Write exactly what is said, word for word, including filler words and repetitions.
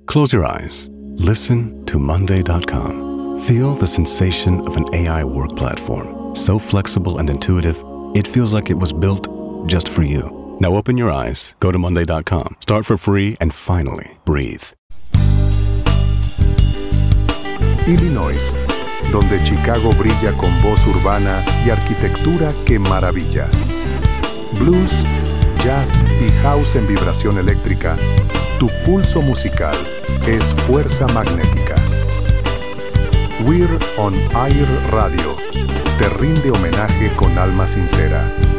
Close your eyes. Listen to Monday dot com. Feel the sensation of an A I work platform. So flexible and intuitive, it feels like it was built just for you. Now open your eyes, go to Monday dot com, start for free, and finally, breathe. Illinois, donde Chicago brilla con voz urbana y arquitectura que maravilla. Blues, jazz y house en vibración eléctrica. Tu pulso musical es fuerza magnética. We're on Air Radio te rinde homenaje con alma sincera.